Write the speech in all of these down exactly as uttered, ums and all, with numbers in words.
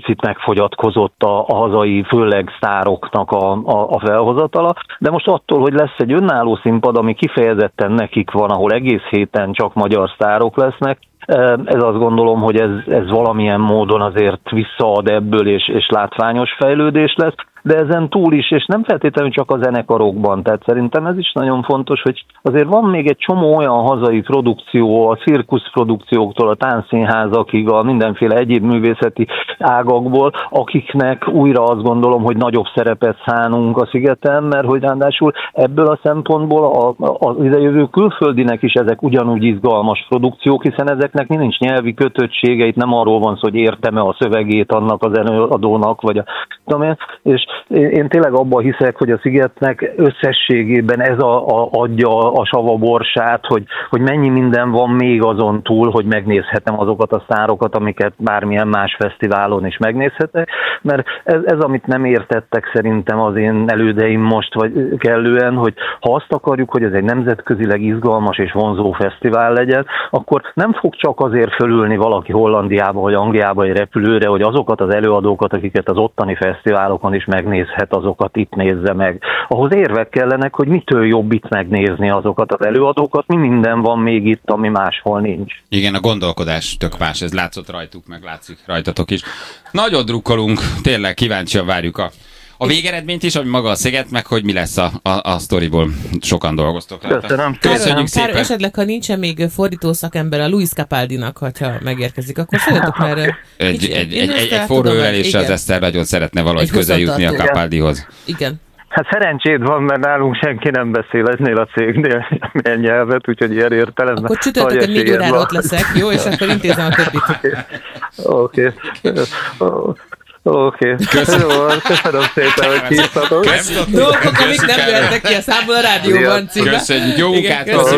picit megfogyatkozott a, a hazai, főleg sztároknak a, a, a felhozatala, de most attól, hogy lesz egy önálló színpad, ami kifejezetten nekik van, ahol egész héten csak magyar sztárok lesznek, ez azt gondolom, hogy ez, ez valamilyen módon azért visszaad ebből, és, és látványos fejlődés lesz, de ezen túl is, és nem feltétlenül csak a zenekarokban, tehát szerintem ez is nagyon fontos, hogy azért van még egy csomó olyan hazai produkció, a cirkuszprodukcióktól, a táncszínházakig, a mindenféle egyéb művészeti ágakból, akiknek újra azt gondolom, hogy nagyobb szerepet szánunk a szigeten, mert hogy ráadásul ebből a szempontból a, az idejövő külföldinek is ezek ugyanúgy izgalmas produkciók, hiszen ezeknek nincs nyelvi kötöttsége, itt nem arról van szó, hogy értem-e a szövegét annak az előadónak, vagy a, tudom én, és én tényleg abban hiszek, hogy a szigetnek összességében ez a, a, adja a savaborsát, hogy, hogy mennyi minden van még azon túl, hogy megnézhetem azokat a sztárokat, amiket bármilyen más fesztiválon is megnézhetek, mert ez, ez amit nem értettek szerintem az én elődeim most, vagy kellően, hogy ha azt akarjuk, hogy ez egy nemzetközileg izgalmas és vonzó fesztivál legyen, akkor nem fog csak azért fölülni valaki Hollandiába vagy Angliába egy repülőre, hogy azokat az előadókat, akiket az ottani fesztiválokon is megnézhet, azokat itt nézze meg. Ahhoz érvek kellenek, hogy mitől jobb itt megnézni azokat az előadókat, mi minden van még itt, ami máshol nincs. Igen, a gondolkodás tök más, ez látszott rajtuk, meg látszik rajtatok is. Nagyon drukkolunk, tényleg kíváncsian várjuk a A végeredményt is, ami maga a Sziget, meg hogy mi lesz a, a, a sztoriból. Sokan dolgoztok rajta. Köszönöm. Köszönjük szépen. Kár, esetleg, ha nincsen még fordító szakember a Luis Capaldinak, hogyha megérkezik, akkor szóljatok már. Egy, egy, egy, egy, egy forró ölelésre az Eszter nagyon szeretne valahogy közel jutni a Capaldihoz. Igen. Hát szerencséd van, mert nálunk senki nem beszél ennél a cégnél milyen nyelvet, úgyhogy ilyen értelemben. Akkor csütörtökön négy órára ott leszek, jó? És akkor intézem a többit. Oké. Oké. Köszönöm, köszönöm szépen, hogy hívtatok. Dolgok, amik nem jöhetnek ki a számból a rádióban címe. Köszönjük, jó munkát, köszönjük,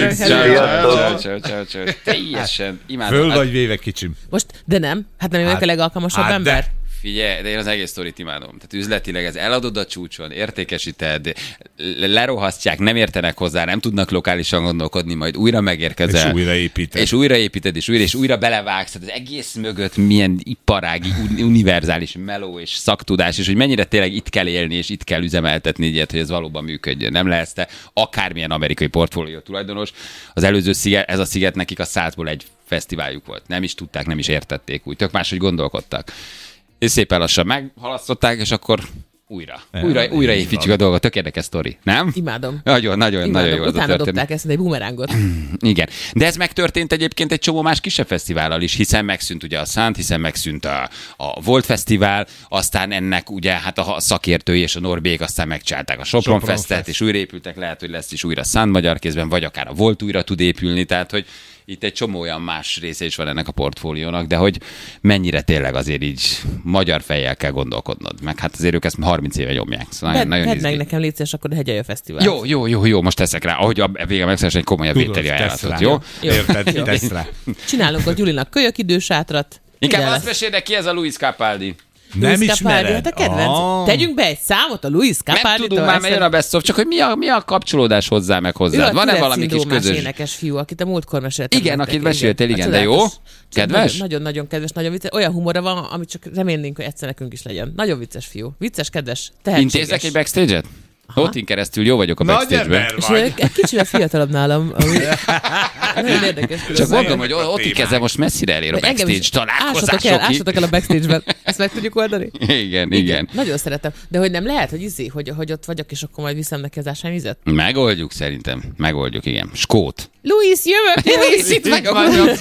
beszéljük. Teljesen imádom. Föl vagy véve, kicsim. Most, de nem? Hát nem vagyok a legalkalmasabb ember? Figyelj, de én az egész sztorit imádom. Tehát üzletileg ez eladod a csúcson, értékesíted, lerohasztják, nem értenek hozzá, nem tudnak lokálisan gondolkodni, majd újra megérkezel. És újraépíted. És újraépíted, és újra, és újra belevágsz. Tehát az egész mögött milyen iparági, univerzális meló és szaktudás, és hogy mennyire tényleg itt kell élni, és itt kell üzemeltetni ilyet, hogy ez valóban működjön. Nem lehetsz te akármilyen amerikai portfólió tulajdonos. Az előző sziget, ez a sziget nekik a százból egy fesztiváljuk volt. Nem is tudták, nem is értették úgy. Tök máshogy gondolkodtak. És szépen lassan meghalasztották, és akkor újra. Újra, újra építjük a dolgot. Tök érdekes sztori, nem? Imádom. Nagyon, nagyon, Imádom. nagyon jó az a Utána történet. dobták ezt egy bumerángot. Igen. De ez megtörtént egyébként egy csomó más kisebb fesztivállal is, hiszen megszűnt ugye a Szánt, hiszen megszűnt a, a Volt Fesztivál, aztán ennek ugye hát a szakértői és a Norbék aztán megcsinálták a Sopron, Sopron Festet, Fest. És újraépültek, lehet, hogy lesz is újra Szánt magyar kézben, vagy akár a Volt újra tud épülni, tehát hogy itt egy csomó olyan más része is van ennek a portfóliónak, de hogy mennyire tényleg azért így magyar fejjel kell gondolkodnod. Meg hát azért ők ezt harminc éve nyomják. Szóval Bed, nagyon Vedd meg nekem légy szíves, akkor a Hegyalja Fesztivál. Jó, jó, jó, jó, most teszek rá. Ahogy a vége megszeresen egy komolyabb vételi ajánlatot, jó? Érted, tesz rá. Csinálunk ott Gyulinak kölyök idősátrat. Inkább azt mesélj, ki ez a Luis Capaldi. Nem Luis Capaldi, ismered? hát a kedvenc. Ah. Tegyünk be egy számot a Luis Capaldi-tól. Nem tudunk már, mert jön a best of, csak hogy mi a, mi a kapcsolódás hozzá meg hozzá. Van-e valami kis közös? énekes fiú, akit a múltkor meséltem. Igen, akit meséltél, igen, de jó? Kedves? Nagyon-nagyon kedves, nagyon vicces. Olyan humora van, amit csak remélnénk, hogy egyszer nekünk is legyen. Nagyon vicces fiú. Vicces, kedves, tehetséges. Intézek egy backstage-et? Ott keresztül jó vagyok a backstage-ben. És egy kicsivel fiatalabb nálam. Ami... Nagyon érdekes. Csak mondom, hogy ott kezdem most messzire elér a backstage találkozások. El, ássatok el a backstage-ben. Ezt meg tudjuk oldani? Igen, igen, igen. Nagyon szeretem. De hogy nem lehet, hogy izé, hogy, hogy ott vagyok, és akkor majd viszem neki az ásványvizet? Megoldjuk szerintem. Megoldjuk, igen. Skót. Luis, jövök! Luis, itt vagyok.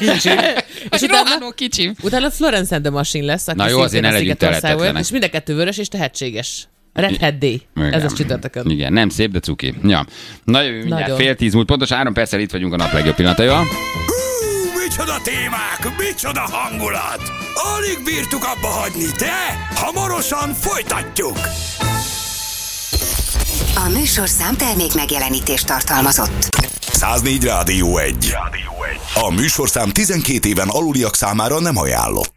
És utána, kicsim. Utána Florence and the Machine lesz, aki na jó, azért ne legyünk teletetlenek. És mind a kettő vörös és tehetséges. Red Hat Day. Ez az csütörtökön. Igen, nem szép, de cuki. Ja. Na jövő mindjárt Nagyon. fél tíz múlt, pontosan három perccel itt vagyunk a nap legjobb pillanataival. Micsoda témák, micsoda hangulat! Alig bírtuk abba hagyni, de hamarosan folytatjuk! A műsorszám termék megjelenítést tartalmazott. száznégy Rádió egy. A műsorszám tizenkét éven aluliak számára nem ajánlott.